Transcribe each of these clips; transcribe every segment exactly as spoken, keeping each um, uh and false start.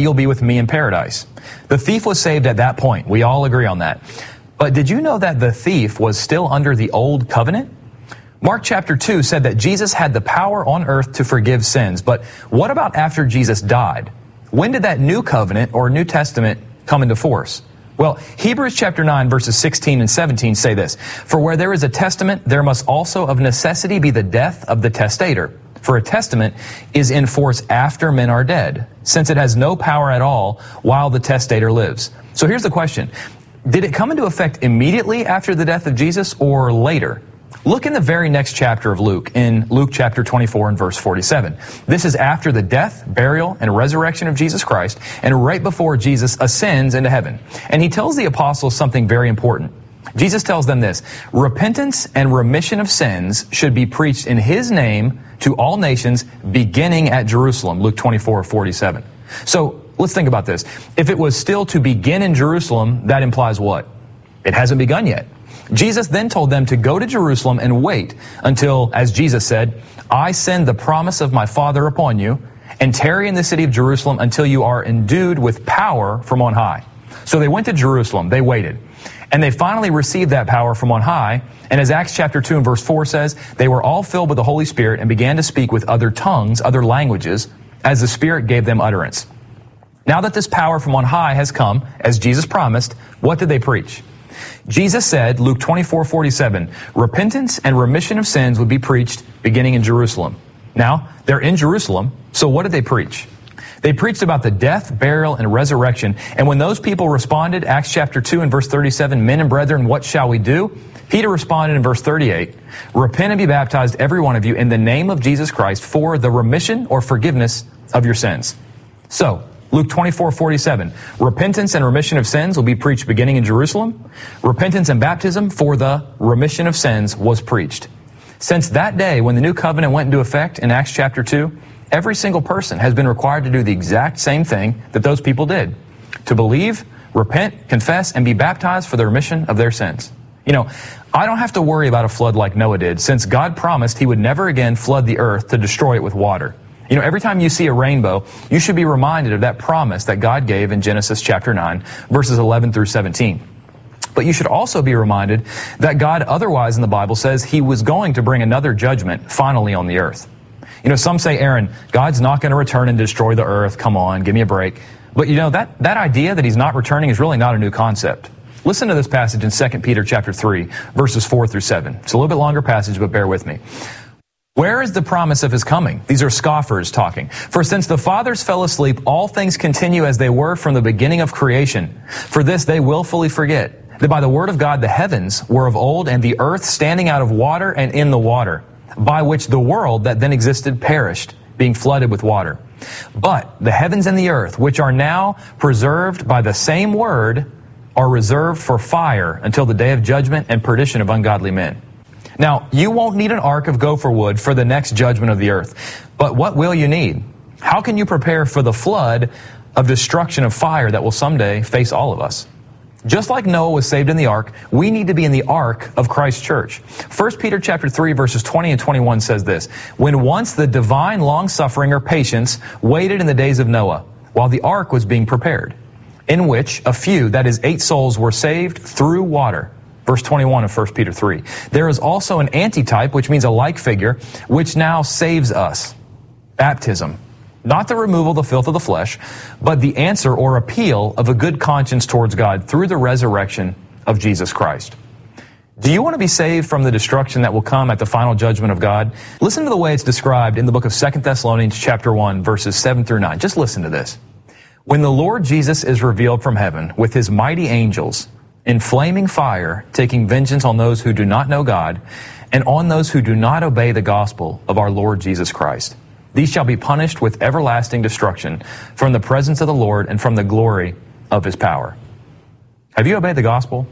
you'll be with me in paradise. The thief was saved at that point. We all agree on that. But did you know that the thief was still under the old covenant? Mark chapter two said that Jesus had the power on earth to forgive sins. But what about after Jesus died? When did that new covenant or New Testament come into force? Well, Hebrews chapter nine verses sixteen and seventeen say this: "For where there is a testament, there must also of necessity be the death of the testator. For a testament is in force after men are dead, since it has no power at all while the testator lives." So here's the question. Did it come into effect immediately after the death of Jesus or later? Look in the very next chapter of Luke, in Luke chapter twenty-four and verse forty-seven. This is after the death, burial, and resurrection of Jesus Christ, and right before Jesus ascends into heaven. And he tells the apostles something very important. Jesus tells them this: "Repentance and remission of sins should be preached in his name to all nations, beginning at Jerusalem." Luke twenty-four forty-seven. So let's think about this. If it was still to begin in Jerusalem, that implies what? It hasn't begun yet. Jesus then told them to go to Jerusalem and wait until, as Jesus said, "I send the promise of my Father upon you, and tarry in the city of Jerusalem until you are endued with power from on high." So they went to Jerusalem, they waited, and they finally received that power from on high. And as Acts chapter two and verse four says, they were all filled with the Holy Spirit and began to speak with other tongues, other languages, as the Spirit gave them utterance. Now that this power from on high has come, as Jesus promised, what did they preach? Jesus said, Luke twenty-four forty-seven, repentance and remission of sins would be preached beginning in Jerusalem. Now, they're in Jerusalem, so what did they preach? They preached about the death, burial, and resurrection. And when those people responded, Acts chapter two and verse thirty-seven, "Men and brethren, what shall we do?" Peter responded in verse thirty-eight, "Repent and be baptized, every one of you, in the name of Jesus Christ for the remission or forgiveness of your sins." So, Luke twenty-four forty-seven, repentance and remission of sins will be preached beginning in Jerusalem. Repentance and baptism for the remission of sins was preached. Since that day when the new covenant went into effect in Acts chapter two, every single person has been required to do the exact same thing that those people did: to believe, repent, confess, and be baptized for the remission of their sins. You know, I don't have to worry about a flood like Noah did, since God promised he would never again flood the earth to destroy it with water. You know, every time you see a rainbow, you should be reminded of that promise that God gave in Genesis chapter nine, verses eleven through seventeen. But you should also be reminded that God otherwise in the Bible says he was going to bring another judgment finally on the earth. You know, some say, Aaron, God's not going to return and destroy the earth. Come on, give me a break. But you know, that, that idea that he's not returning is really not a new concept. Listen to this passage in Second Peter chapter three, verses four through seven. It's a little bit longer passage, but bear with me. "Where is the promise of his coming?" These are scoffers talking. "For since the fathers fell asleep, all things continue as they were from the beginning of creation. For this they willfully forget, that by the word of God the heavens were of old, and the earth standing out of water and in the water, by which the world that then existed perished, being flooded with water. But the heavens and the earth, which are now preserved by the same word, are reserved for fire until the day of judgment and perdition of ungodly men." Now, you won't need an ark of gopher wood for the next judgment of the earth. But what will you need? How can you prepare for the flood of destruction of fire that will someday face all of us? Just like Noah was saved in the ark, we need to be in the ark of Christ's church. First Peter chapter three, verses twenty and twenty-one says this: "When once the divine long-suffering or patience waited in the days of Noah, while the ark was being prepared, in which a few, that is eight souls, were saved through water." Verse twenty-one of First Peter three. "There is also an antitype," which means a like figure, "which now saves us." Baptism. Not the removal of the filth of the flesh, but the answer or appeal of a good conscience towards God through the resurrection of Jesus Christ. Do you want to be saved from the destruction that will come at the final judgment of God? Listen to the way it's described in the book of Second Thessalonians chapter one, verses seven through nine. Just listen to this. "When the Lord Jesus is revealed from heaven with his mighty angels, in flaming fire, taking vengeance on those who do not know God, and on those who do not obey the gospel of our Lord Jesus Christ. These shall be punished with everlasting destruction from the presence of the Lord and from the glory of his power." Have you obeyed the gospel?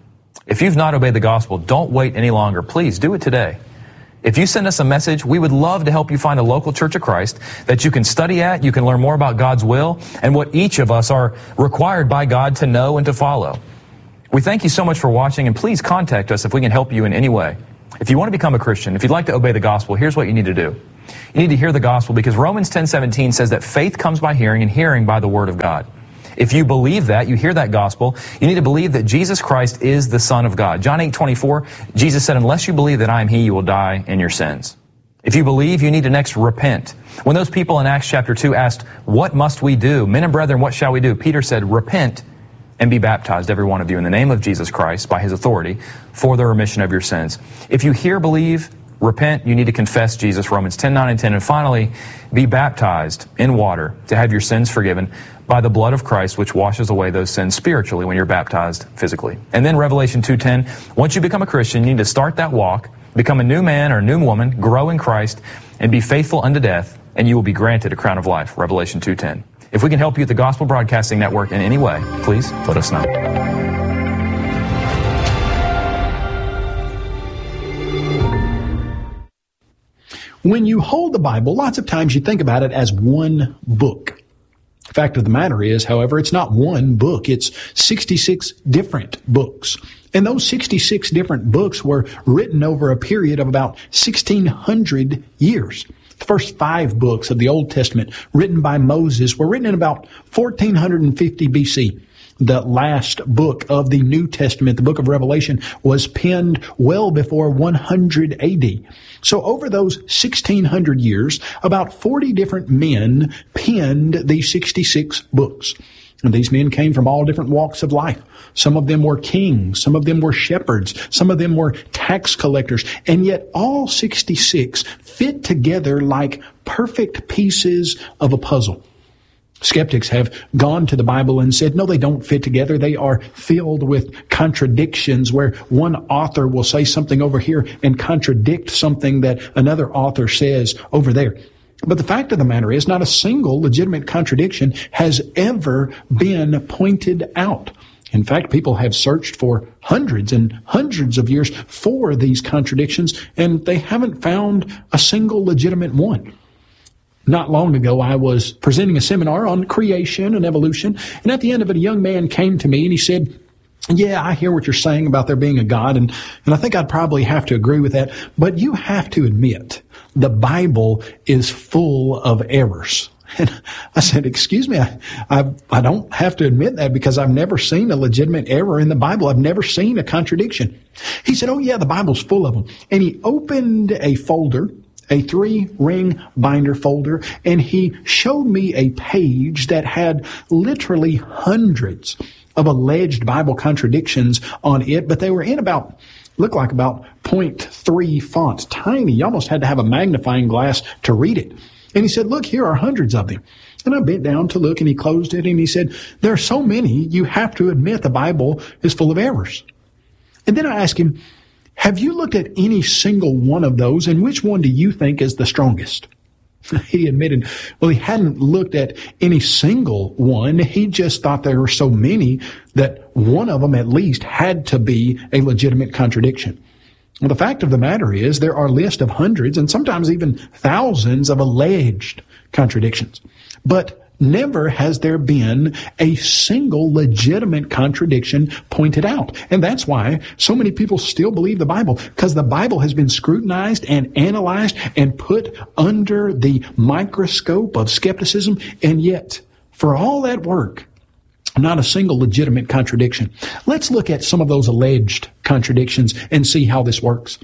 If you've not obeyed the gospel, don't wait any longer. Please do it today. If you send us a message, we would love to help you find a local Church of Christ that you can study at, you can learn more about God's will, and what each of us are required by God to know and to follow. We thank you so much for watching, and please contact us if we can help you in any way. If you want to become a Christian, if you'd like to obey the gospel, here's what you need to do. You need to hear the gospel because Romans ten seventeen says that faith comes by hearing and hearing by the word of God. If you believe that, you hear that gospel, you need to believe that Jesus Christ is the Son of God. John eight twenty-four, Jesus said, unless you believe that I am He, you will die in your sins. If you believe, you need to next repent. When those people in Acts chapter two asked, what must we do? Men and brethren, what shall we do? Peter said, repent and be baptized, every one of you, in the name of Jesus Christ, by His authority, for the remission of your sins. If you hear, believe, repent, you need to confess Jesus, Romans ten, nine, and ten. And finally, be baptized in water to have your sins forgiven by the blood of Christ, which washes away those sins spiritually when you're baptized physically. And then Revelation two ten, once you become a Christian, you need to start that walk, become a new man or a new woman, grow in Christ, and be faithful unto death, and you will be granted a crown of life, Revelation two ten. If we can help you at the Gospel Broadcasting Network in any way, please let us know. When you hold the Bible, lots of times you think about it as one book. The fact of the matter is, however, it's not one book. It's sixty-six different books. And those sixty-six different books were written over a period of about sixteen hundred years. The first five books of the Old Testament written by Moses were written in about fourteen fifty B C. The last book of the New Testament, the book of Revelation, was penned well before one hundred A D. So over those sixteen hundred years, about forty different men penned these sixty-six books. And these men came from all different walks of life. Some of them were kings. Some of them were shepherds. Some of them were tax collectors. And yet all sixty-six fit together like perfect pieces of a puzzle. Skeptics have gone to the Bible and said, no, they don't fit together. They are filled with contradictions where one author will say something over here and contradict something that another author says over there. But the fact of the matter is, not a single legitimate contradiction has ever been pointed out. In fact, people have searched for hundreds and hundreds of years for these contradictions, and they haven't found a single legitimate one. Not long ago, I was presenting a seminar on creation and evolution, and at the end of it, a young man came to me and he said, yeah, I hear what you're saying about there being a God, and, and I think I'd probably have to agree with that, but you have to admit, the Bible is full of errors. And I said, excuse me, I, I, I don't have to admit that because I've never seen a legitimate error in the Bible. I've never seen a contradiction. He said, oh yeah, the Bible's full of them. And he opened a folder, a three-ring binder folder, and he showed me a page that had literally hundreds of alleged Bible contradictions on it, but they were in about, looked like about point three font, tiny. You almost had to have a magnifying glass to read it. And he said, look, here are hundreds of them. And I bent down to look, and he closed it, and he said, there are so many, you have to admit the Bible is full of errors. And then I asked him, have you looked at any single one of those, and which one do you think is the strongest? He admitted, well, he hadn't looked at any single one. He just thought there were so many that one of them at least had to be a legitimate contradiction. Well, the fact of the matter is there are lists of hundreds and sometimes even thousands of alleged contradictions. But never has there been a single legitimate contradiction pointed out. And that's why so many people still believe the Bible, because the Bible has been scrutinized and analyzed and put under the microscope of skepticism. And yet, for all that work, not a single legitimate contradiction. Let's look at some of those alleged contradictions and see how this works.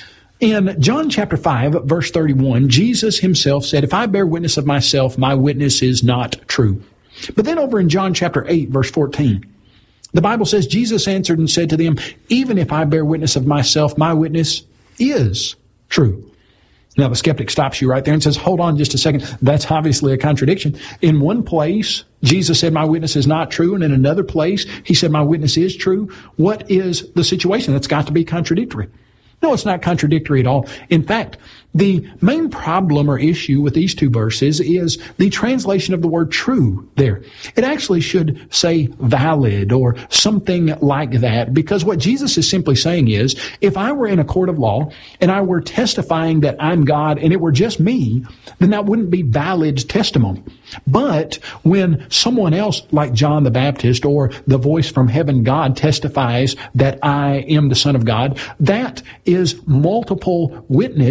In John chapter five, verse thirty-one, Jesus himself said, if I bear witness of myself, my witness is not true. But then over in John chapter eight, verse fourteen, the Bible says, Jesus answered and said to them, even if I bear witness of myself, my witness is true. Now the skeptic stops you right there and says, hold on just a second. That's obviously a contradiction. In one place, Jesus said, my witness is not true. And in another place, he said, my witness is true. What is the situation? That's got to be contradictory. No, it's not contradictory at all. In fact, the main problem or issue with these two verses is the translation of the word true there. It actually should say valid or something like that, because what Jesus is simply saying is, if I were in a court of law and I were testifying that I'm God and it were just me, then that wouldn't be valid testimony. But when someone else like John the Baptist or the voice from heaven, God, testifies that I am the Son of God, that is multiple witness,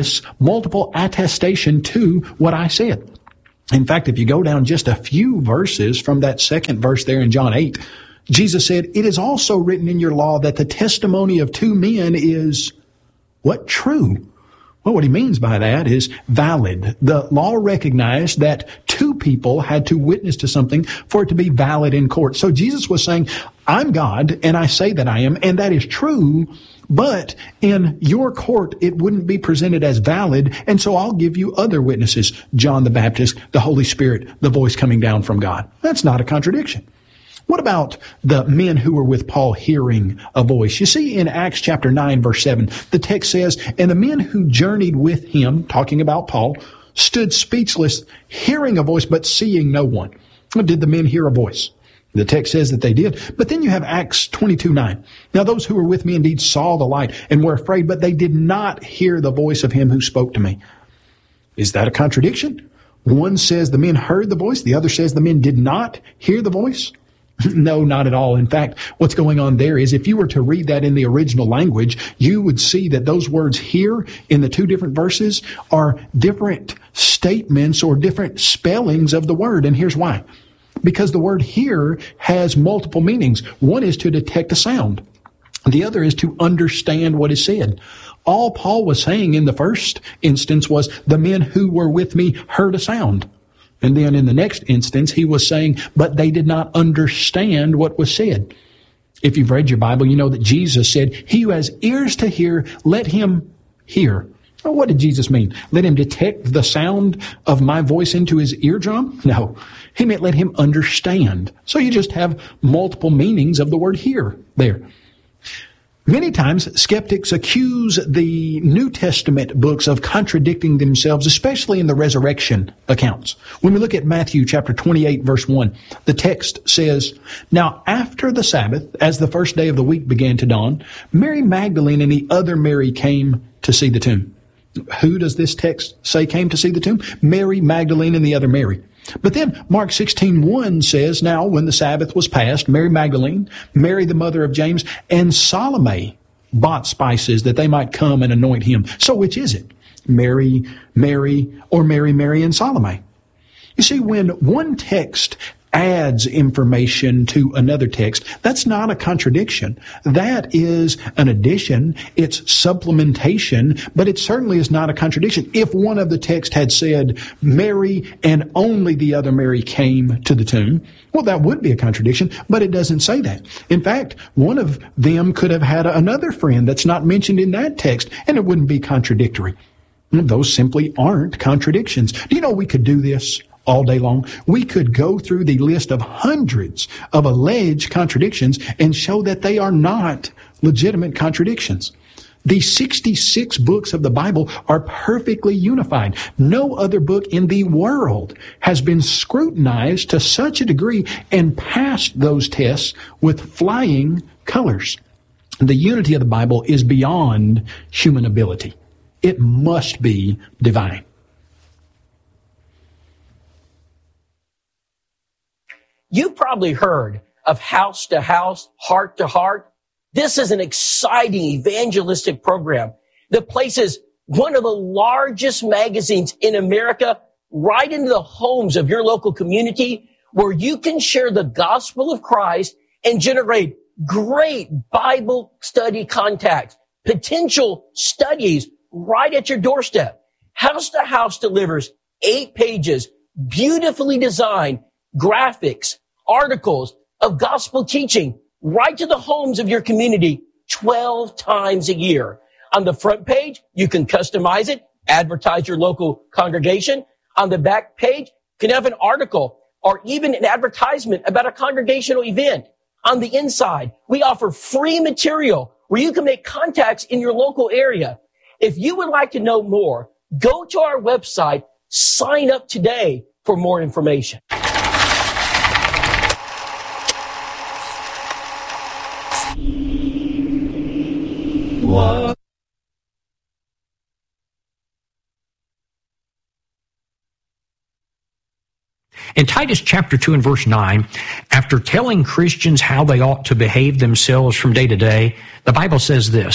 multiple attestation to what I said. In fact, if you go down just a few verses from that second verse there in John eight, Jesus said, it is also written in your law that the testimony of two men is, what, true? Well, what he means by that is valid. The law recognized that two people had to witness to something for it to be valid in court. So Jesus was saying, I'm God, and I say that I am, and that is true, but in your court, it wouldn't be presented as valid, and so I'll give you other witnesses, John the Baptist, the Holy Spirit, the voice coming down from God. That's not a contradiction. What about the men who were with Paul hearing a voice? You see in Acts chapter nine, verse seven, the text says, and the men who journeyed with him, talking about Paul, stood speechless, hearing a voice, but seeing no one. Did the men hear a voice? The text says that they did. But then you have Acts twenty-two nine. Now those who were with me indeed saw the light and were afraid, but they did not hear the voice of him who spoke to me. Is that a contradiction? One says the men heard the voice. The other says the men did not hear the voice. No, not at all. In fact, what's going on there is if you were to read that in the original language, you would see that those words here in the two different verses are different statements or different spellings of the word. And here's why. Because the word hear has multiple meanings. One is to detect a sound. The other is to understand what is said. All Paul was saying in the first instance was the men who were with me heard a sound. And then in the next instance, he was saying, but they did not understand what was said. If you've read your Bible, you know that Jesus said, he who has ears to hear, let him hear. Well, what did Jesus mean? Let him detect the sound of my voice into his eardrum? No. He meant let him understand. So you just have multiple meanings of the word hear there. Many times, skeptics accuse the New Testament books of contradicting themselves, especially in the resurrection accounts. When we look at Matthew chapter twenty-eight, verse one, the text says, now after the Sabbath, as the first day of the week began to dawn, Mary Magdalene and the other Mary came to see the tomb. Who does this text say came to see the tomb? Mary Magdalene and the other Mary. But then Mark sixteen one says, now when the Sabbath was past, Mary Magdalene, Mary the mother of James, and Salome bought spices that they might come and anoint him. So which is it? Mary, Mary, or Mary, Mary, and Salome? You see, when one text adds information to another text, that's not a contradiction. That is an addition. It's supplementation, but it certainly is not a contradiction. If one of the texts had said, Mary and only the other Mary came to the tomb, well, that would be a contradiction, but it doesn't say that. In fact, one of them could have had another friend that's not mentioned in that text, and it wouldn't be contradictory. Those simply aren't contradictions. Do you know we could do this all day long? We could go through the list of hundreds of alleged contradictions and show that they are not legitimate contradictions. The sixty-six books of the Bible are perfectly unified. No other book in the world has been scrutinized to such a degree and passed those tests with flying colors. The unity of the Bible is beyond human ability. It must be divine. You've probably heard of House to House, Heart to Heart. This is an exciting evangelistic program that places one of the largest magazines in America right into the homes of your local community, where you can share the gospel of Christ and generate great Bible study contacts, potential studies right at your doorstep. House to House delivers eight pages, beautifully designed graphics, articles of gospel teaching right to the homes of your community twelve times a year. On the front page, you can customize it, advertise your local congregation. On the back page, you can have an article or even an advertisement about a congregational event. On the inside, we offer free material where you can make contacts in your local area. If you would like to know more, go to our website, sign up today for more information. What? In Titus chapter two and verse nine, after telling Christians how they ought to behave themselves from day to day, the Bible says this,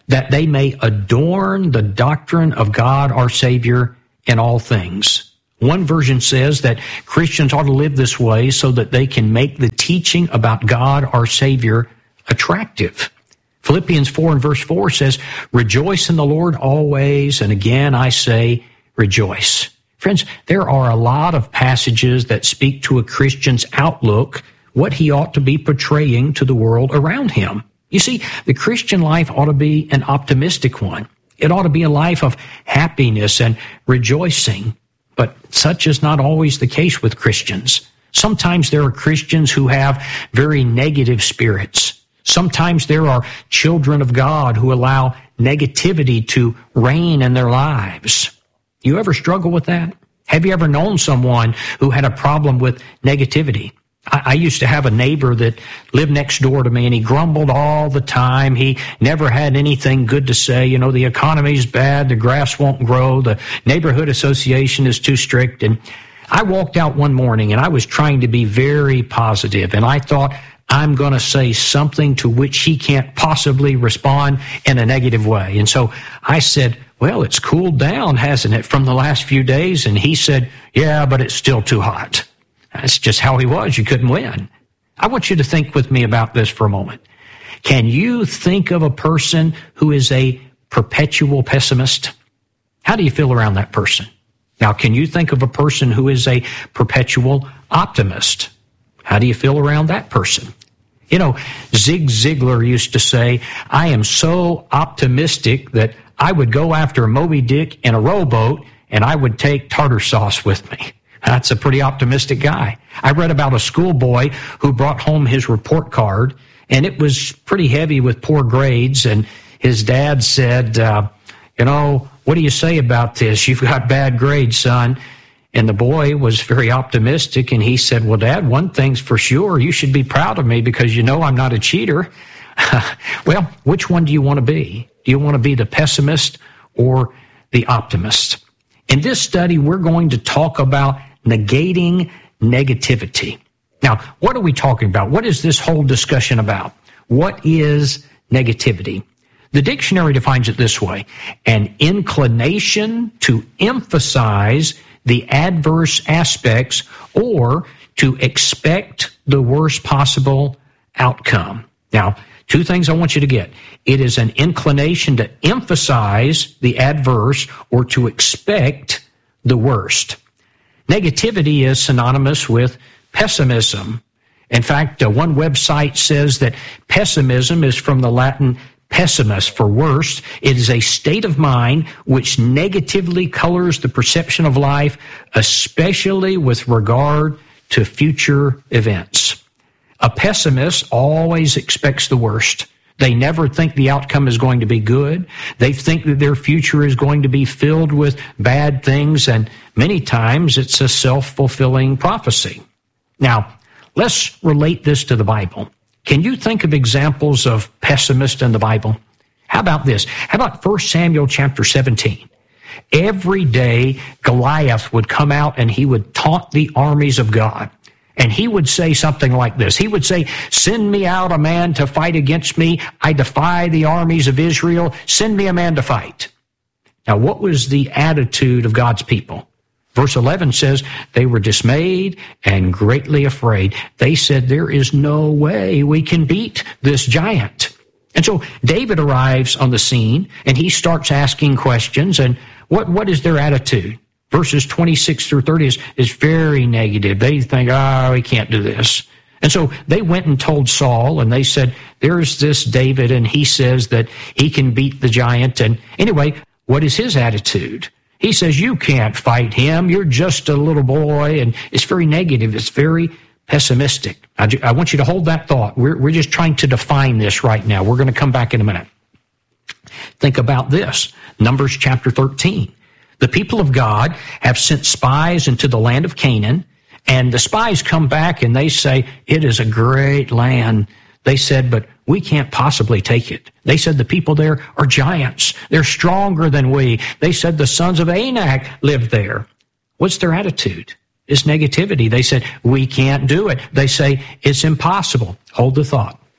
that they may adorn the doctrine of God our Savior in all things. One version says that Christians ought to live this way so that they can make the teaching about God our Savior attractive. Philippians four and verse four says, rejoice in the Lord always, and again I say, rejoice. Friends, there are a lot of passages that speak to a Christian's outlook, what he ought to be portraying to the world around him. You see, the Christian life ought to be an optimistic one. It ought to be a life of happiness and rejoicing. But such is not always the case with Christians. Sometimes there are Christians who have very negative spirits. Sometimes there are children of God who allow negativity to reign in their lives. You ever struggle with that? Have you ever known someone who had a problem with negativity? I, I used to have a neighbor that lived next door to me, and he grumbled all the time. He never had anything good to say. You know, the economy's bad, the grass won't grow, the neighborhood association is too strict. And I walked out one morning, and I was trying to be very positive, and I thought, I'm going to say something to which he can't possibly respond in a negative way. And so I said, well, it's cooled down, hasn't it, from the last few days? And he said, yeah, but it's still too hot. That's just how he was. You couldn't win. I want you to think with me about this for a moment. Can you think of a person who is a perpetual pessimist? How do you feel around that person? Now, can you think of a person who is a perpetual optimist? How do you feel around that person? You know, Zig Ziglar used to say, I am so optimistic that I would go after Moby Dick in a rowboat and I would take tartar sauce with me. That's a pretty optimistic guy. I read about a schoolboy who brought home his report card, and it was pretty heavy with poor grades, and his dad said, uh, you know, what do you say about this? You've got bad grades, son. And the boy was very optimistic, and he said, well, Dad, one thing's for sure. You should be proud of me because you know I'm not a cheater. Well, which one do you want to be? Do you want to be the pessimist or the optimist? In this study, we're going to talk about negating negativity. Now, what are we talking about? What is this whole discussion about? What is negativity? The dictionary defines it this way: an inclination to emphasize the adverse aspects or to expect the worst possible outcome. Now, two things I want you to get. It is an inclination to emphasize the adverse or to expect the worst. Negativity is synonymous with pessimism. In fact, uh, one website says that pessimism is from the Latin pessimist, for worst. It is a state of mind which negatively colors the perception of life, especially with regard to future events. A pessimist always expects the worst. They never think the outcome is going to be good. They think that their future is going to be filled with bad things, and many times it's a self-fulfilling prophecy. Now, let's relate this to the Bible. Can you think of examples of pessimists in the Bible? How about this? How about First Samuel chapter seventeen? Every day, Goliath would come out and he would taunt the armies of God. And he would say something like this. He would say, send me out a man to fight against me. I defy the armies of Israel. Send me a man to fight. Now, what was the attitude of God's people? Verse eleven says, they were dismayed and greatly afraid. They said, there is no way we can beat this giant. And so David arrives on the scene, and he starts asking questions. And what, what is their attitude? Verses twenty-six through thirty is, is very negative. They think, oh, we can't do this. And so they went and told Saul, and they said, there's this David, and he says that he can beat the giant. And anyway, what is his attitude? He says, you can't fight him. You're just a little boy. And it's very negative. It's very pessimistic. I, I want you to hold that thought. We're, we're just trying to define this right now. We're going to come back in a minute. Think about this. Numbers chapter thirteen. The people of God have sent spies into the land of Canaan, and the spies come back and they say, it is a great land. They said, but we can't possibly take it. They said the people there are giants. They're stronger than we. They said the sons of Anak lived there. What's their attitude? It's negativity. They said, we can't do it. They say, it's impossible. Hold the thought.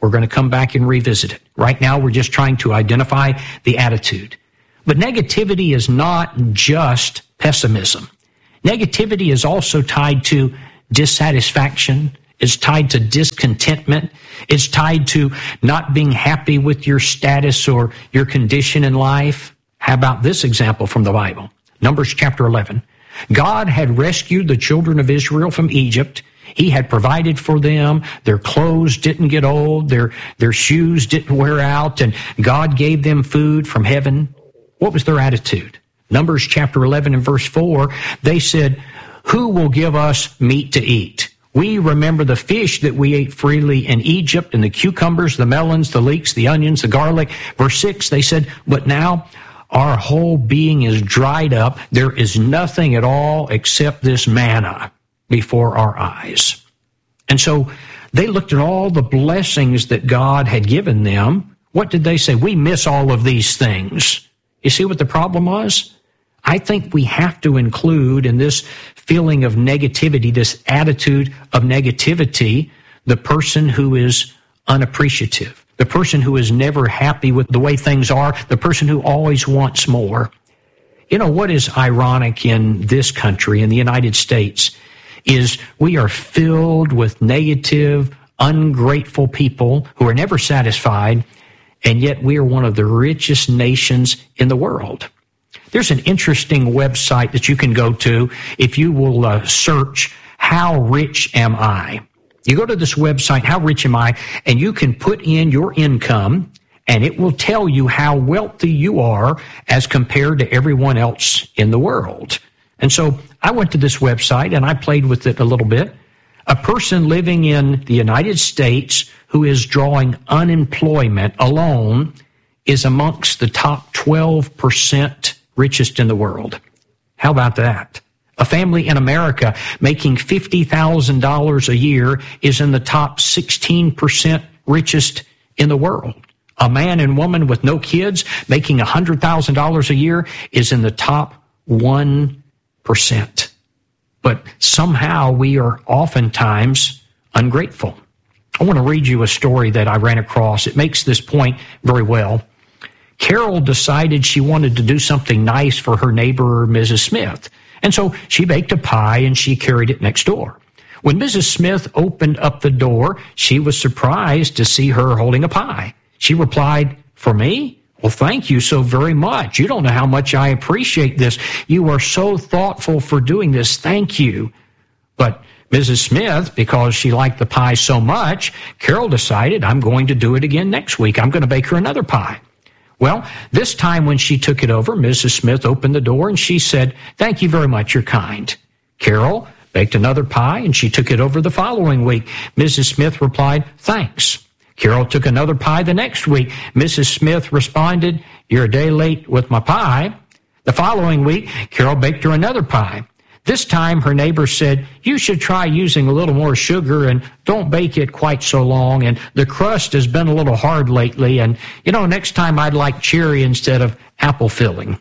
We're going to come back and revisit it. Right now, we're just trying to identify the attitude. But negativity is not just pessimism. Negativity is also tied to dissatisfaction. It's tied to discontentment. It's tied to not being happy with your status or your condition in life. How about this example from the Bible? Numbers chapter eleven. God had rescued the children of Israel from Egypt. He had provided for them. Their clothes didn't get old. Their, their shoes didn't wear out. And God gave them food from heaven. What was their attitude? Numbers chapter eleven and verse four, they said, "Who will give us meat to eat? We remember the fish that we ate freely in Egypt, and the cucumbers, the melons, the leeks, the onions, the garlic." Verse six, they said, "But now our whole being is dried up. There is nothing at all except this manna before our eyes." And so they looked at all the blessings that God had given them. What did they say? We miss all of these things. You see what the problem was? I think we have to include in this feeling of negativity, this attitude of negativity, the person who is unappreciative, the person who is never happy with the way things are, the person who always wants more. You know, what is ironic in this country, in the United States, is we are filled with negative, ungrateful people who are never satisfied, and yet we are one of the richest nations in the world. There's an interesting website that you can go to if you will uh, search, "How Rich Am I?" You go to this website, "How Rich Am I?" and you can put in your income, and it will tell you how wealthy you are as compared to everyone else in the world. And so I went to this website and I played with it a little bit. A person living in the United States who is drawing unemployment alone is amongst the top twelve percent richest in the world. How about that? A family in America making fifty thousand dollars a year is in the top sixteen percent richest in the world. A man and woman with no kids making one hundred thousand dollars a year is in the top one percent. But somehow we are oftentimes ungrateful. I want to read you a story that I ran across. It makes this point very well. Carol decided she wanted to do something nice for her neighbor, Missus Smith. And so she baked a pie and she carried it next door. When Missus Smith opened up the door, she was surprised to see her holding a pie. She replied, "For me? Well, thank you so very much. You don't know how much I appreciate this. You are so thoughtful for doing this. Thank you." But Missus Smith, because she liked the pie so much, Carol decided, "I'm going to do it again next week. I'm going to bake her another pie." Well, this time when she took it over, Missus Smith opened the door and she said, "Thank you very much. You're kind." Carol baked another pie and she took it over the following week. Missus Smith replied, "Thanks." Carol took another pie the next week. Missus Smith responded, "You're a day late with my pie." The following week, Carol baked her another pie. This time, her neighbor said, "You should try using a little more sugar and don't bake it quite so long. And the crust has been a little hard lately. And, you know, next time I'd like cherry instead of apple filling."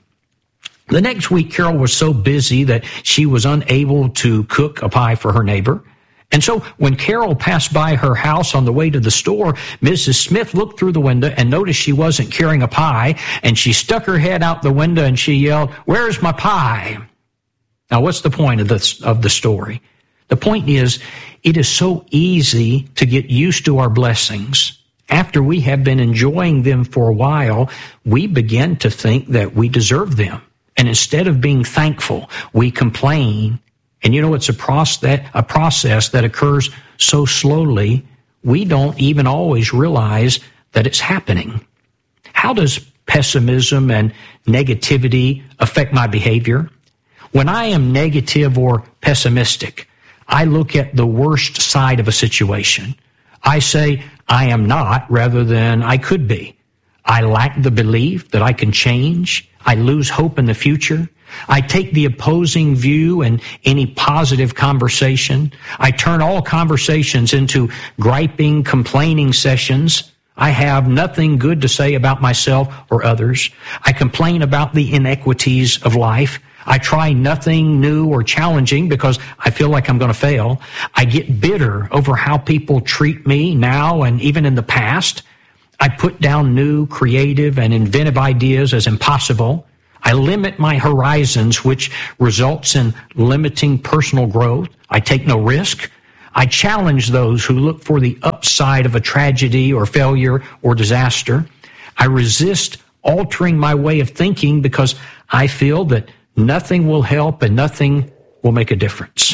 The next week, Carol was so busy that she was unable to cook a pie for her neighbor. And so when Carol passed by her house on the way to the store, Missus Smith looked through the window and noticed she wasn't carrying a pie. And she stuck her head out the window and she yelled, "Where's my pie?" Now, what's the point of this, of the story? The point is, it is so easy to get used to our blessings. After we have been enjoying them for a while, we begin to think that we deserve them. And instead of being thankful, we complain. And you know, it's a process, a process that occurs so slowly, we don't even always realize that it's happening. How does pessimism and negativity affect my behavior? When I am negative or pessimistic, I look at the worst side of a situation. I say, I am not rather than I could be. I lack the belief that I can change. I lose hope in the future. I take the opposing view in any positive conversation. I turn all conversations into griping, complaining sessions. I have nothing good to say about myself or others. I complain about the inequities of life. I try nothing new or challenging because I feel like I'm going to fail. I get bitter over how people treat me now and even in the past. I put down new, creative, and inventive ideas as impossible. I limit my horizons, which results in limiting personal growth. I take no risk. I challenge those who look for the upside of a tragedy or failure or disaster. I resist altering my way of thinking because I feel that nothing will help and nothing will make a difference.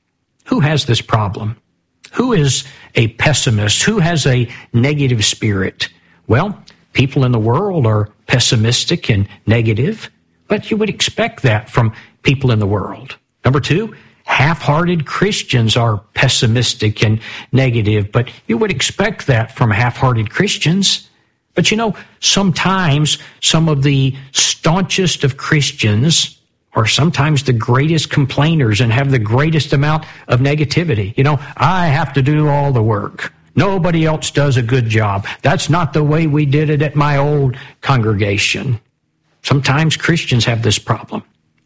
Who has this problem? Who is a pessimist? Who has a negative spirit? Well, people in the world are pessimistic and negative, but you would expect that from people in the world. Number two, half-hearted Christians are pessimistic and negative, but you would expect that from half-hearted Christians. But you know, sometimes some of the staunchest of Christians are sometimes the greatest complainers and have the greatest amount of negativity. You know, I have to do all the work. Nobody else does a good job. That's not the way we did it at my old congregation. Sometimes Christians have this problem.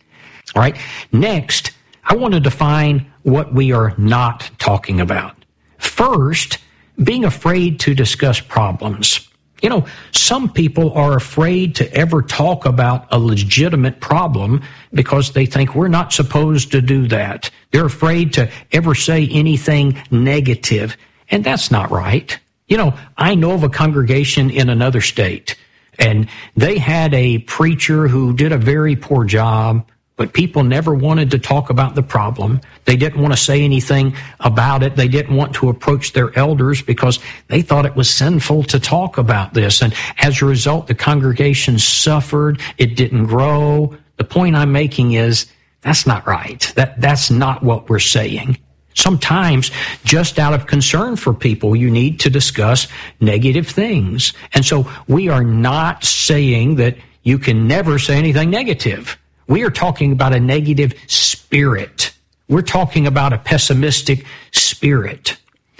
All right. Next, I want to define what we are not talking about. First, being afraid to discuss problems. You know, some people are afraid to ever talk about a legitimate problem because they think we're not supposed to do that. They're afraid to ever say anything negative, and that's not right. You know, I know of a congregation in another state, and they had a preacher who did a very poor job, but people never wanted to talk about the problem. They didn't want to say anything about it. They didn't want to approach their elders because they thought it was sinful to talk about this. And as a result, the congregation suffered. It didn't grow. The point I'm making is that's not right. That, that's not what we're saying. Sometimes, just out of concern for people, you need to discuss negative things. And so we are not saying that you can never say anything negative. We are talking about a negative spirit. We're talking about a pessimistic spirit.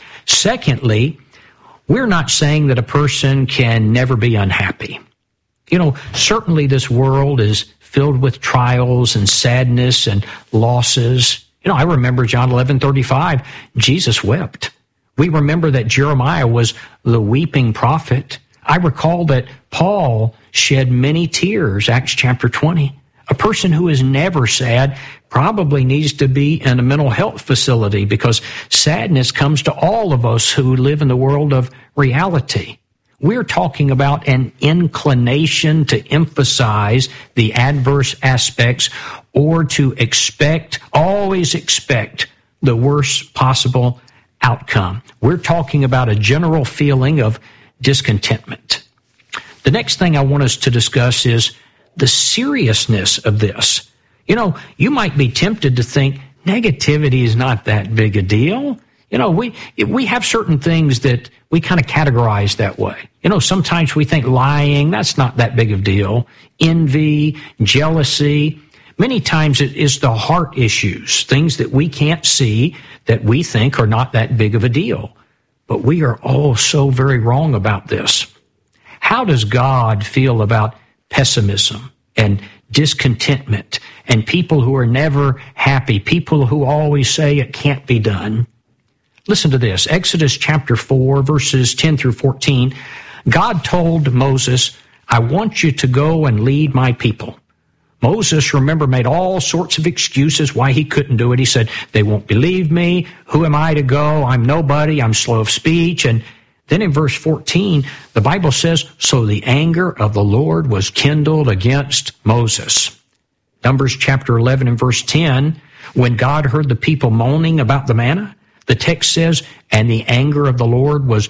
Secondly, we're not saying that a person can never be unhappy. You know, certainly this world is filled with trials and sadness and losses. You know, I remember John eleven thirty-five, Jesus wept. We remember that Jeremiah was the weeping prophet. I recall that Paul shed many tears, Acts chapter twenty. A person who is never sad probably needs to be in a mental health facility because sadness comes to all of us who live in the world of reality. We're talking about an inclination to emphasize the adverse aspects or to expect, always expect, the worst possible outcome. We're talking about a general feeling of discontentment. The next thing I want us to discuss is the seriousness of this. You know, you might be tempted to think negativity is not that big a deal. You know, we we have certain things that we kind of categorize that way. You know, sometimes we think lying, that's not that big of a deal. Envy, jealousy. Many times it is the heart issues, things that we can't see that we think are not that big of a deal. But we are all so very wrong about this. How does God feel about pessimism and discontentment and people who are never happy, people who always say it can't be done? Listen to this. Exodus chapter four, verses ten through fourteen. God told Moses, I want you to go and lead my people. Moses, remember, made all sorts of excuses why he couldn't do it. He said, they won't believe me. Who am I to go? I'm nobody. I'm slow of speech. And then in verse fourteen, the Bible says, so the anger of the Lord was kindled against Moses. Numbers chapter eleven and verse ten, when God heard the people moaning about the manna, the text says, and the anger of the Lord was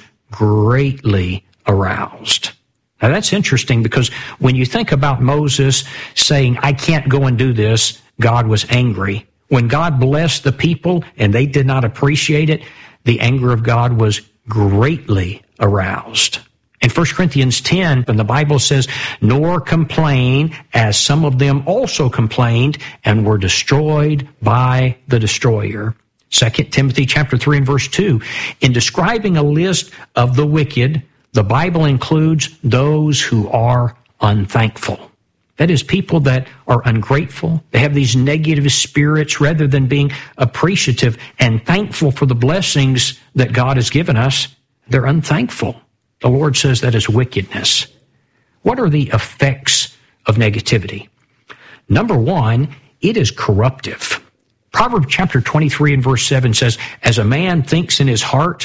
greatly aroused. Now that's interesting because when you think about Moses saying, I can't go and do this, God was angry. When God blessed the people and they did not appreciate it, the anger of God was greatly aroused. In First Corinthians ten, and the Bible says, nor complain as some of them also complained and were destroyed by the destroyer. Second Timothy chapter three and verse two, in describing a list of the wicked, the Bible includes those who are unthankful. That is, people that are ungrateful. They have these negative spirits rather than being appreciative and thankful for the blessings that God has given us. They're unthankful. The Lord says that is wickedness. What are the effects of negativity? Number one, it is corruptive. Proverbs chapter twenty-three and verse seven says, as a man thinks in his heart,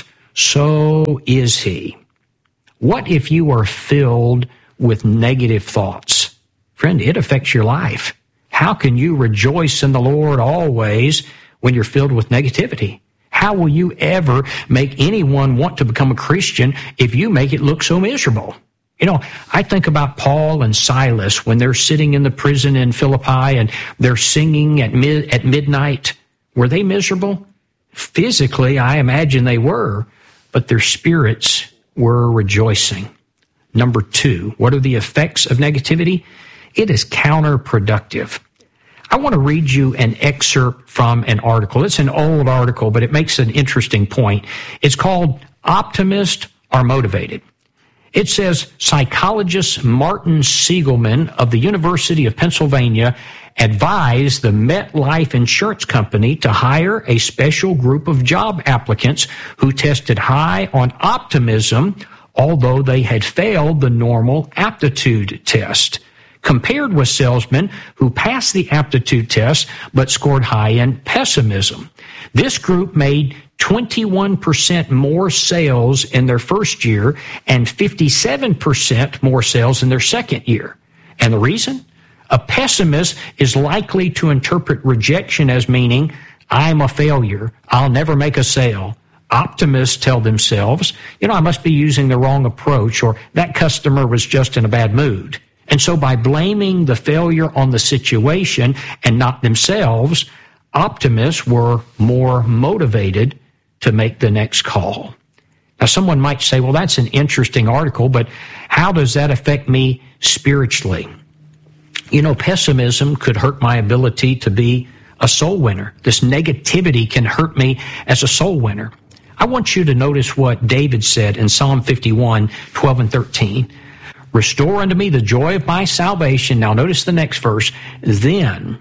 so is he. What if you are filled with negative thoughts? Friend, it affects your life. How can you rejoice in the Lord always when you're filled with negativity? How will you ever make anyone want to become a Christian if you make it look so miserable? You know, I think about Paul and Silas when they're sitting in the prison in Philippi and they're singing at mid, at midnight. Were they miserable? Physically, I imagine they were, but their spirits were rejoicing. Number two, what are the effects of negativity? It is counterproductive. I want to read you an excerpt from an article. It's an old article, but it makes an interesting point. It's called Optimists Are Motivated. It says, psychologist Martin Siegelman of the University of Pennsylvania advised the MetLife Insurance Company to hire a special group of job applicants who tested high on optimism, although they had failed the normal aptitude test, compared with salesmen who passed the aptitude test but scored high in pessimism. This group made twenty-one percent more sales in their first year and fifty-seven percent more sales in their second year. And the reason? A pessimist is likely to interpret rejection as meaning, I'm a failure, I'll never make a sale. Optimists tell themselves, you know, I must be using the wrong approach, or that customer was just in a bad mood. And so by blaming the failure on the situation and not themselves, optimists were more motivated to make the next call. Now, someone might say, well, that's an interesting article, but how does that affect me spiritually? You know, pessimism could hurt my ability to be a soul winner. This negativity can hurt me as a soul winner. I want you to notice what David said in Psalm fifty-one, twelve and thirteen. Restore unto me the joy of my salvation. Now notice the next verse. Then,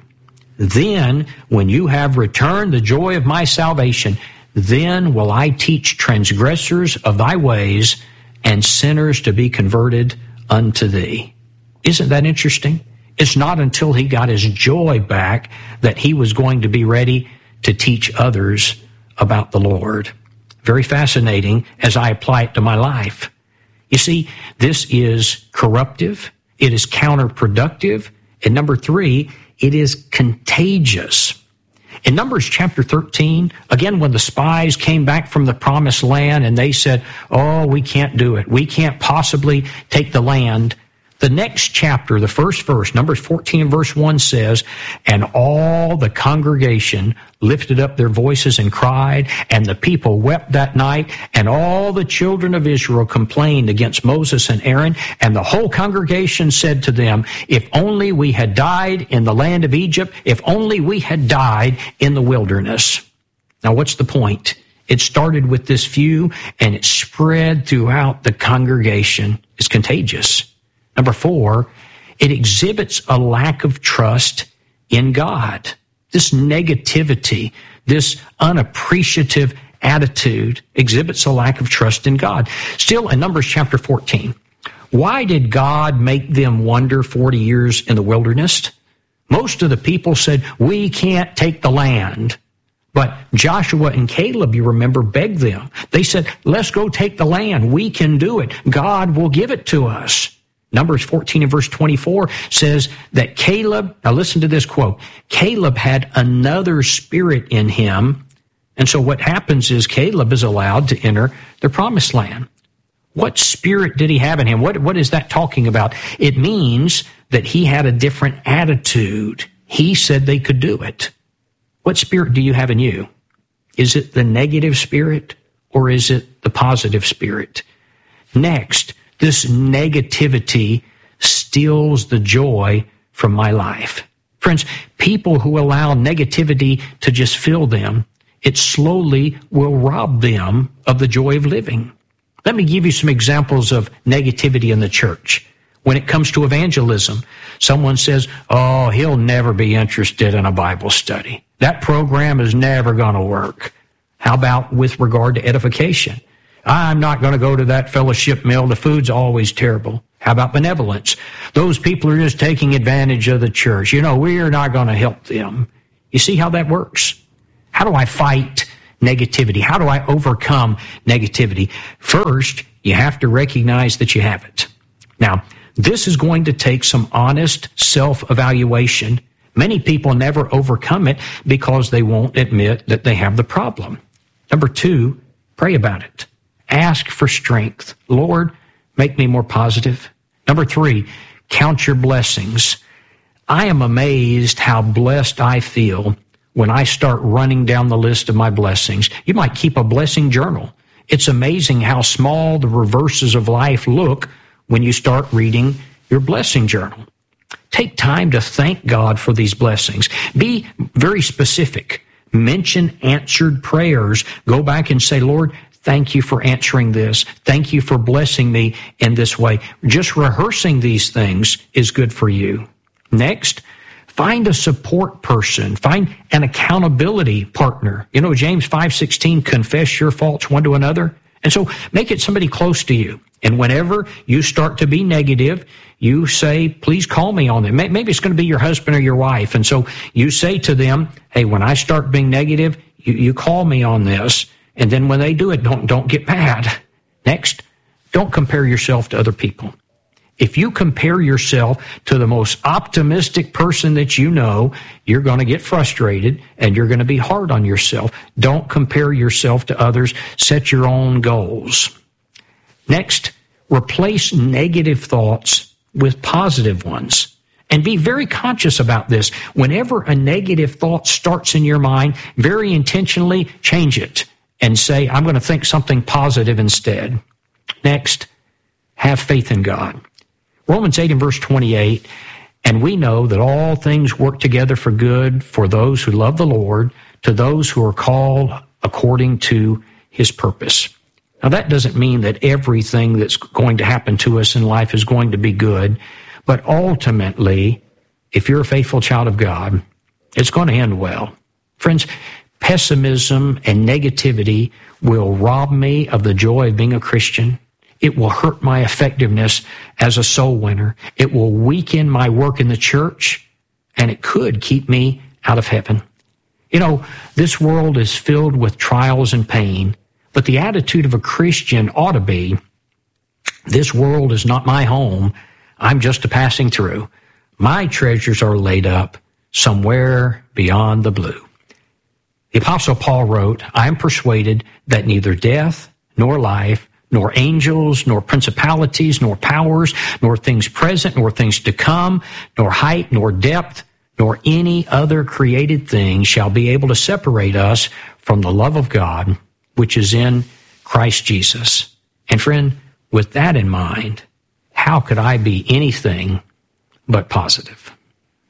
then when you have returned the joy of my salvation, then will I teach transgressors of thy ways and sinners to be converted unto thee. Isn't that interesting? It's not until he got his joy back that he was going to be ready to teach others about the Lord. Very fascinating as I apply it to my life. You see, this is corruptive, it is counterproductive, and number three, it is contagious. In Numbers chapter thirteen, again, when the spies came back from the promised land and they said, oh, we can't do it, we can't possibly take the land, the next chapter, the first verse, Numbers fourteen and verse one says, and all the congregation lifted up their voices and cried, and the people wept that night, and all the children of Israel complained against Moses and Aaron, and the whole congregation said to them, if only we had died in the land of Egypt, if only we had died in the wilderness. Now, what's the point? It started with this few, and it spread throughout the congregation. It's contagious. Number four, it exhibits a lack of trust in God. This negativity, this unappreciative attitude exhibits a lack of trust in God. Still in Numbers chapter fourteen, why did God make them wander forty years in the wilderness? Most of the people said, we can't take the land. But Joshua and Caleb, you remember, begged them. They said, let's go take the land. We can do it. God will give it to us. Numbers fourteen and verse twenty-four says that Caleb, now listen to this quote, Caleb had another spirit in him. And so what happens is Caleb is allowed to enter the promised land. What spirit did he have in him? What, what is that talking about? It means that he had a different attitude. He said they could do it. What spirit do you have in you? Is it the negative spirit or is it the positive spirit? Next, this negativity steals the joy from my life. Friends, people who allow negativity to just fill them, it slowly will rob them of the joy of living. Let me give you some examples of negativity in the church. When it comes to evangelism, someone says, oh, he'll never be interested in a Bible study. That program is never going to work. How about with regard to edification? I'm not going to go to that fellowship meal. The food's always terrible. How about benevolence? Those people are just taking advantage of the church. You know, we're not going to help them. You see how that works? How do I fight negativity? How do I overcome negativity? First, you have to recognize that you have it. Now, this is going to take some honest self-evaluation. Many people never overcome it because they won't admit that they have the problem. Number two, pray about it. Ask for strength. Lord, make me more positive. Number three, count your blessings. I am amazed how blessed I feel when I start running down the list of my blessings. You might keep a blessing journal. It's amazing how small the reverses of life look when you start reading your blessing journal. Take time to thank God for these blessings. Be very specific. Mention answered prayers. Go back and say, Lord, thank you for answering this. Thank you for blessing me in this way. Just rehearsing these things is good for you. Next, find a support person. Find an accountability partner. You know, James five sixteen, confess your faults one to another. And so make it somebody close to you. And whenever you start to be negative, you say, please call me on it. Maybe it's going to be your husband or your wife. And so you say to them, hey, when I start being negative, you, you call me on this. And then when they do it, don't, don't get mad. Next, don't compare yourself to other people. If you compare yourself to the most optimistic person that you know, you're going to get frustrated and you're going to be hard on yourself. Don't compare yourself to others. Set your own goals. Next, replace negative thoughts with positive ones. And be very conscious about this. Whenever a negative thought starts in your mind, very intentionally change it and say, I'm going to think something positive instead. Next, have faith in God. Romans eight and verse twenty-eight, and we know that all things work together for good for those who love the Lord, to those who are called according to his purpose. Now, that doesn't mean that everything that's going to happen to us in life is going to be good, but ultimately, if you're a faithful child of God, it's going to end well. Friends, pessimism and negativity will rob me of the joy of being a Christian. It will hurt my effectiveness as a soul winner. It will weaken my work in the church, and it could keep me out of heaven. You know, this world is filled with trials and pain, but the attitude of a Christian ought to be, this world is not my home. I'm just a passing through. My treasures are laid up somewhere beyond the blue. The Apostle Paul wrote, I am persuaded that neither death nor life, nor angels, nor principalities, nor powers, nor things present, nor things to come, nor height, nor depth, nor any other created thing shall be able to separate us from the love of God, which is in Christ Jesus. And friend, with that in mind, how could I be anything but positive?